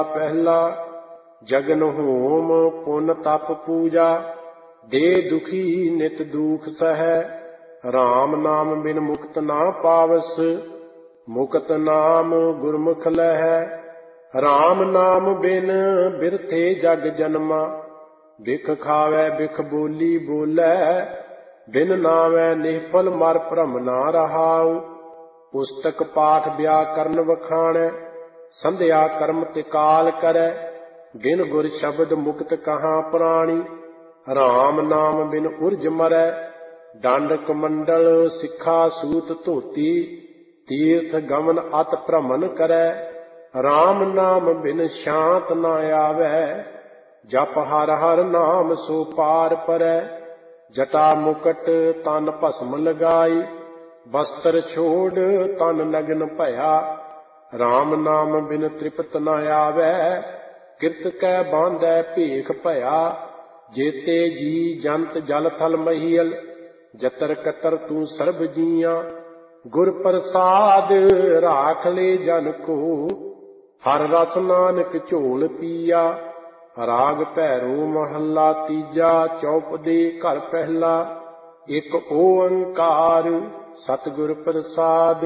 ਪਹਿਲਾ ਜਗਨ ਹੋਮ ਪੁਨ ਤਪ ਪੂਜਾ, ਦੇ ਦੁਖੀ ਨਿਤ ਦੁਖ ਸਹੈ। ਰਾਮ ਨਾਮ ਬਿਨ ਮੁਕਤ ਨਾ ਪਾਵਸ, ਮੁਕਤ ਨਾਮ ਗੁਰਮੁਖ ਲਹੈ। ਰਾਮ ਨਾਮ ਬਿਨ ਬਿਰਥੇ ਜਗ ਜਨਮਾ, ਬਿਖ ਖਾਵੈ ਬਿਖ ਬੋਲੀ ਬੋਲੈ। ਬਿਨ ਨਾਵੈ ਨਿਹਫਲ ਮਰ ਭਰਮ ਨਾ ਰਹਾਉ, ਪੁਸਤਕ ਪਾਠ ਵਿਆਕਰਨ ਵਖਾਣੈ। ਸੰਧਿਆ ਕਰਮ ਤੇ ਕਾਲ ਕਰੈ, ਬਿਨ ਗੁਰ ਸ਼ਬਦ ਮੁਕਤ ਕਹਾਂ ਪ੍ਰਾਣੀ। ਰਾਮ ਨਾਮ ਬਿਨ ਉਰਜ ਮਰੈ, ਡੰਡ ਕਮੰਡਲ ਸਿੱਖਾ ਸੂਤ ਧੋਤੀ। ਤੀਰਥ ਗਮਨ ਅਤ ਭ੍ਰਮਣ ਕਰੈ, ਰਾਮ ਨਾਮ ਬਿਨ ਸ਼ਾਂਤ ਨਾ ਆਵੈ। ਜਪ ਹਰ ਹਰ ਨਾਮ ਸੋ ਪਾਰ ਪਰੈ, ਜਟਾ ਮੁਕਟ ਤਨ ਭਸਮ ਲਗਾਈ। ਬਸਤਰ ਛੋੜ ਤਨ ਨਗਨ ਭਇਆ, ਰਾਮ ਨਾਮ ਬਿਨ ਤ੍ਰਿਪਤ ਨ ਆਵੈ। ਕਿਰਤ ਕੈ ਬਾਂਧੈ ਭੇਖ ਭਇਆ, ਜੇਤੇ ਜੀ ਜੰਤ ਜਲ ਥਲ ਮਹੀਲ। ਜਤਰ ਕਤਰ ਤੂੰ ਸਰਬ ਜੀਆਂ, ਗੁਰ ਪ੍ਰਸਾਦ ਰਾਖ ਲੈ ਜਨ ਕੋ। ਹਰ ਰਸ ਨਾਨਕ ਝੋਲ ਪੀਆ, ਰਾਗ ਭੈਰੋ ਮਹੱਲਾ ਤੀਜਾ। ਚੌਪਦੇ ਘਰ ਪਹਿਲਾ, ਇੱਕ ਓੰਕਾਰ ਸਤਿਗੁਰ ਪ੍ਰਸਾਦ।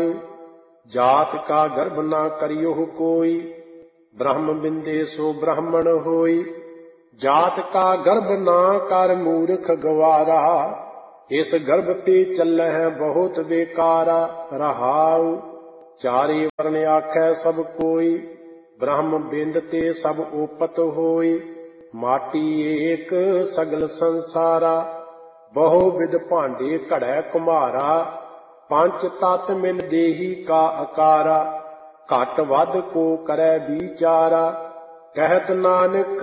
ਜਾਤ ਕਾ ਗਰਭ ਨਾ ਕਰਿਓ ਕੋਈ, ਬ੍ਰਹਮ ਬਿੰਦੇ ਸੋ ਬ੍ਰਾਹਮਣ ਹੋਈ। ਜਾਤ ਕਾ ਗਰਭ ਨਾ ਕਰ ਮੂਰਖ ਗਵਾਰਾ, ਇਸ ਗਰਭ ਤੇ ਚੱਲਹਿ ਬਹੁਤ ਬੇਕਾਰਾ। ਰਹਾਉ ਚਾਰੇ ਵਰਨ ਆਖੈ ਸਭ ਕੋਈ, ਬ੍ਰਹਮ ਬਿੰਦ ਤੇ ਸਭ ਓਪਤ ਹੋਈ। ਮਾਟੀ ਏਕ ਸਗਲ ਸੰਸਾਰਾ, ਬਹੁ ਵਿਦ ਭਾਂਡੇ ਘੜੈ ਕੁਮਹਾਰਾ। ਪੰਚ ਤਤ ਮਿਲ ਦੇਹੀ ਕਾ ਆਕਾਰਾ, ਘਟ ਵੱਧ ਕੋ ਕਰੈ ਵਿਚਾਰਾ। ਕਹਿਤ ਨਾਨਕ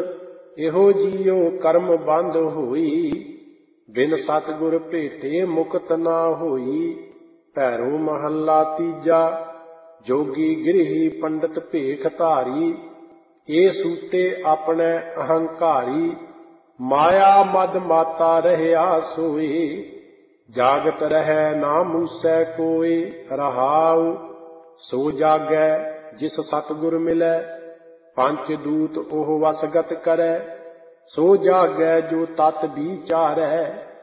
ਇਹੋ ਜੀਉ ਕਰਮ ਬੰਧ ਹੋਈ, ਬਿਨ ਸਤਿਗੁਰ ਭੇਟੇ ਮੁਕਤ ਨਾ ਹੋਈ। ਭੈਰੋ ਮਹੱਲਾ ਤੀਜਾ। ਜੋਗੀ ਗਿਰਹੀ ਪੰਡਤ ਭੇਖ ਧਾਰੀ, ਇਹ ਸੂਤੇ ਆਪਣੇ ਅਹੰਕਾਰੀ। ਮਾਇਆ ਮਦ ਮਾਤਾ ਰਹਿਆ ਸੋਈ, ਜਾਗਤ ਰਹਿ ਨਾ ਮੂਸੈ ਕੋਈ। ਰਹਾਉ ਸੋ ਜਾਗੈ ਜਿਸ ਸਤਿਗੁਰ ਮਿਲੈ, ਪੰਚ ਦੂਤ ਉਹ ਵਸਗਤ ਕਰੈ। ਸੋ ਜਾਗੈ ਜੋ ਤਤ ਵਿਚਾਰੈ,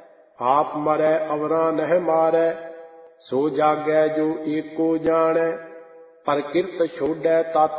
ਆਪ ਮਰੈ ਅਵਰਾਂ ਨਹਿ ਮਾਰੈ। ਸੋ ਜਾਗੈ ਜੋ ਏਕੋ ਜਾਣੈ, ਪਰ ਕਿਰਤ ਛੋੜੈ ਤਤ